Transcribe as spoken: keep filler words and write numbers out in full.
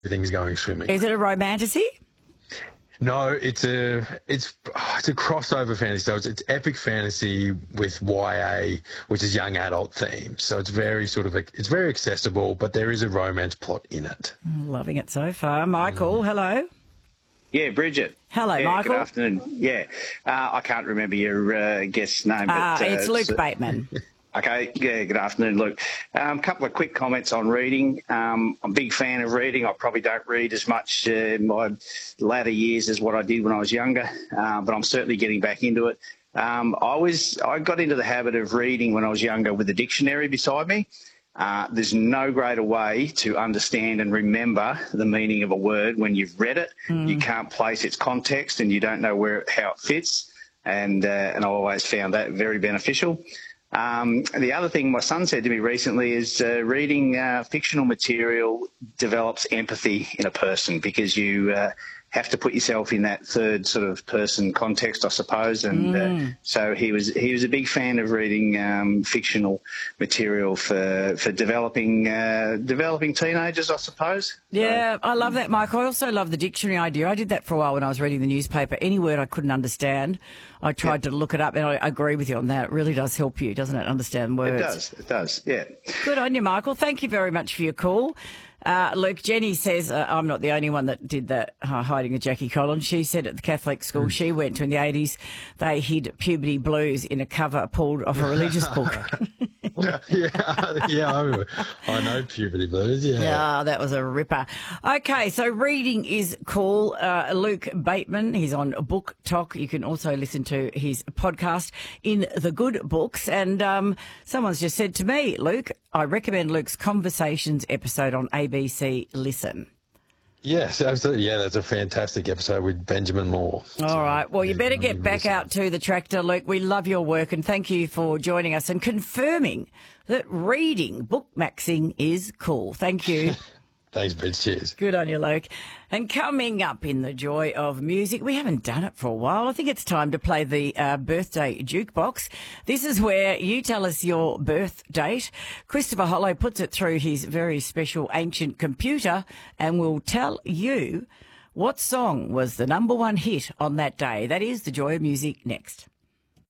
everything's going swimming. Is it a romantasy? No, it's a it's oh, it's a crossover fantasy. So it's, it's epic fantasy with Y A, which is young adult themes. So it's very sort of a, it's very accessible, but there is a romance plot in it. Loving it so far. Michael, mm. hello. Yeah, Bridget. Hello, yeah, Michael. Good afternoon. Yeah, uh, I can't remember your uh, guest's name. But, uh, it's uh, Luke it's, Bateman. Okay, yeah, good afternoon, Luke. A um, couple of quick comments on reading. Um, I'm a big fan of reading. I probably don't read as much uh, in my latter years as what I did when I was younger, uh, but I'm certainly getting back into it. Um, I was I got into the habit of reading when I was younger with a dictionary beside me. Uh, there's no greater way to understand and remember the meaning of a word when you've read it. Mm. You can't place its context and you don't know where how it fits, and, uh, and I always found that very beneficial. Um, the other thing my son said to me recently is uh, reading uh, fictional material develops empathy in a person because you uh, have to put yourself in that third sort of person context, I suppose. And mm. uh, so he was he was a big fan of reading um, fictional material for for developing uh, developing teenagers, I suppose. Yeah, so, I love that, Mike. I also love the dictionary idea. I did that for a while when I was reading the newspaper. Any word I couldn't understand, I tried yeah. to look it up, and I agree with you on that. It really does help you, doesn't it, understand words? It does, it does, yeah. Good on you, Michael. Thank you very much for your call. Uh, Luke, Jenny says, uh, I'm not the only one that did that, uh, hiding a Jackie Collins. She said at the Catholic school mm. she went to in the eighties, they hid Puberty Blues in a cover pulled off a religious book. yeah, yeah, I, I know Puberty Blues, yeah. Yeah, that was a ripper. Okay, so reading is cool. Uh, Luke Bateman, he's on Book Talk. You can also listen to his podcast, In the Good Books. And um, someone's just said to me, Luke, I recommend Luke's Conversations episode on A B C Listen. Yes, absolutely. Yeah, that's a fantastic episode with Benjamin Moore. All so, right. Well, you yeah, better get back listen. out to the tractor, Luke. We love your work and thank you for joining us and confirming that reading, bookmaxing is cool. Thank you. Thanks, Bridge. Cheers. Good on you, Luke. And coming up in the joy of music, we haven't done it for a while. I think it's time to play the uh, birthday jukebox. This is where you tell us your birth date. Christopher Hollow puts it through his very special ancient computer and will tell you what song was the number one hit on that day. That is the joy of music next.